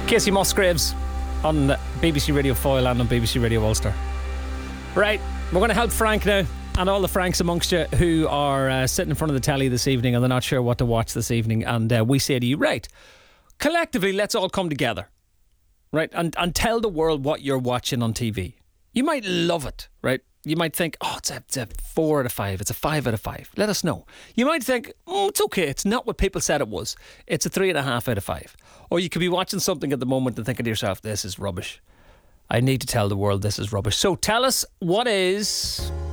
Casey Musgraves on BBC Radio Foyle and on BBC Radio Ulster. Right, we're going to help Frank now, and all the Franks amongst you who are sitting in front of the telly this evening and they're not sure what to watch this evening. And we say to you, right, collectively, let's all come together, right, and tell the world what you're watching on TV. You might love it, right? You might think, oh, it's a 4 out of 5, it's a 5 out of 5. Let us know. You might think, oh, it's okay, it's not what people said it was. It's a 3.5 out of 5. Or you could be watching something at the moment and thinking to yourself, this is rubbish. I need to tell the world this is rubbish. So tell us, what is